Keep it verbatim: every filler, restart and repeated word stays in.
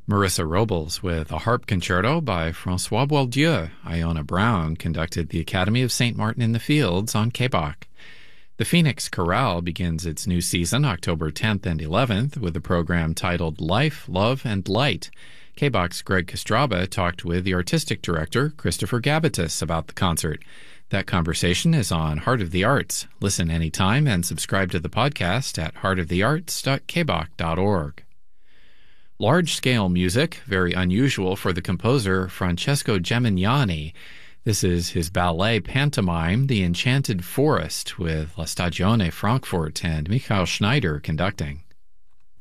Marissa Robles with a harp concerto by Francois Boieldieu. Iona Brown conducted the Academy of Saint Martin in the Fields on K B O C. The Phoenix Chorale begins its new season October tenth and eleventh with a program titled Life, Love, and Light. K B O C's Greg Kostraba talked with the artistic director, Christopher Gabatis, about the concert. That conversation is on Heart of the Arts. Listen anytime and subscribe to the podcast at heart of the arts dot k b o c dot org. Large-scale music, very unusual for the composer Francesco Gemignani. This is his ballet pantomime, The Enchanted Forest, with La Stagione Frankfurt and Michael Schneider conducting.